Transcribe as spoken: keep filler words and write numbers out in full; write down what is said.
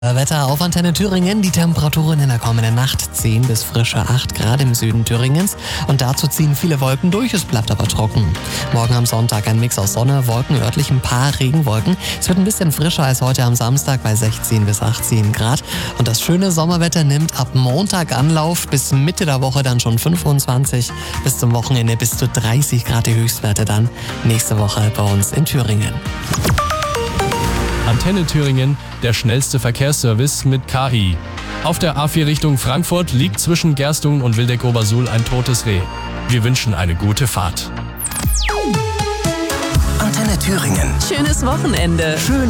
Wetter auf Antenne Thüringen. Die Temperaturen in der kommenden Nacht zehn bis frische acht Grad im Süden Thüringens. Und dazu ziehen viele Wolken durch, es bleibt aber trocken. Morgen am Sonntag ein Mix aus Sonne, Wolken, örtlich ein paar Regenwolken. Es wird ein bisschen frischer als heute am Samstag bei sechzehn bis achtzehn Grad. Und das schöne Sommerwetter nimmt ab Montag Anlauf, bis Mitte der Woche dann schon fünfundzwanzig. Bis zum Wochenende bis zu dreißig Grad die Höchstwerte dann nächste Woche bei uns in Thüringen. Antenne Thüringen, der schnellste Verkehrsservice mit K I. Auf der A vier Richtung Frankfurt liegt zwischen Gerstungen und Wildeck-Obersuhl ein totes Reh. Wir wünschen eine gute Fahrt. Antenne Thüringen. Schönes Wochenende. Schön